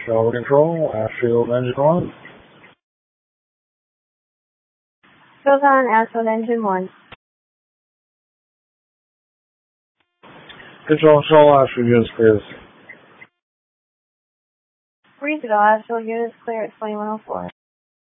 Shower control, Ashfield engine on. Field on, Ashfield engine 1. Control, Ashfield units clear. Reasonable, Ashfield units clear at 2104.